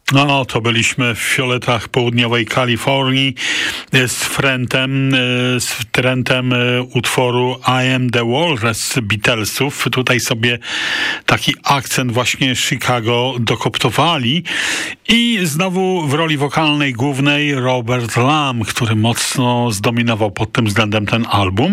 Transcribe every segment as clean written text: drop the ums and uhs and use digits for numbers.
No, to byliśmy w fioletach południowej Kalifornii z trentem utworu I Am The Walrus Beatlesów. Tutaj sobie taki akcent właśnie Chicago dokoptowali i znowu w roli wokalnej głównej Robert Lamm, który mocno zdominował pod tym względem ten album.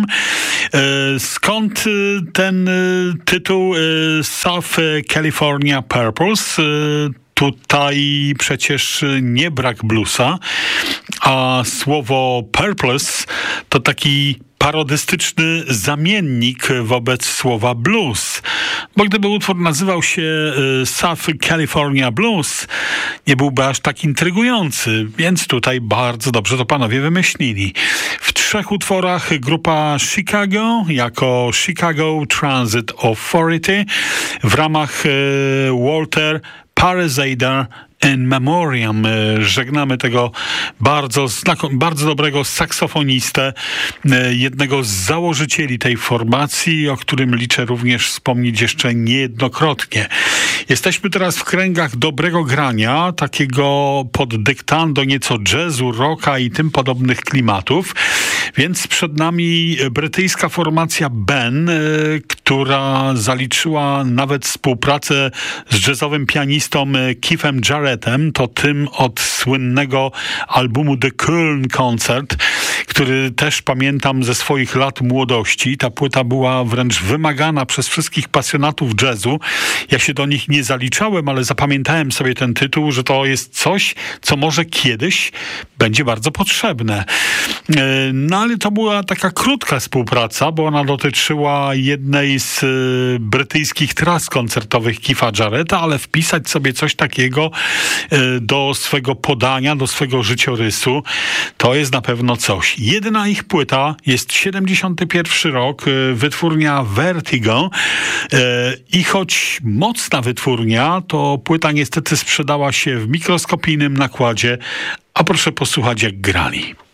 Skąd ten tytuł South California Purples? Tutaj przecież nie brak bluesa, a słowo purpose to taki parodystyczny zamiennik wobec słowa blues. Bo gdyby utwór nazywał się South California Blues, nie byłby aż tak intrygujący, więc tutaj bardzo dobrze to panowie wymyślili. W 3 utworach grupa Chicago jako Chicago Transit Authority w ramach Walter Parazaider in Memoriam. Żegnamy tego bardzo dobrego saksofonistę, jednego z założycieli tej formacji, o którym liczę również wspomnieć jeszcze niejednokrotnie. Jesteśmy teraz w kręgach dobrego grania, takiego pod dyktando nieco jazzu, rocka i tym podobnych klimatów, więc przed nami brytyjska formacja Ben, która zaliczyła nawet współpracę z jazzowym pianistą Keithem Jarrettem, to tym od słynnego albumu The Köln Concert, który też pamiętam ze swoich lat młodości. Ta płyta była wręcz wymagana przez wszystkich pasjonatów jazzu. Ja się do nich nie zaliczałem, ale zapamiętałem sobie ten tytuł, że to jest coś, co może kiedyś będzie bardzo potrzebne. No ale to była taka krótka współpraca, bo ona dotyczyła jednej z brytyjskich tras koncertowych Keitha Jarretta, ale wpisać sobie coś takiego do swego podania, do swego życiorysu, to jest na pewno coś. Jedyna ich płyta jest 71 rok, wytwórnia Vertigo i choć mocna wytwórnia, to płyta niestety sprzedała się w mikroskopijnym nakładzie, a proszę posłuchać jak grali.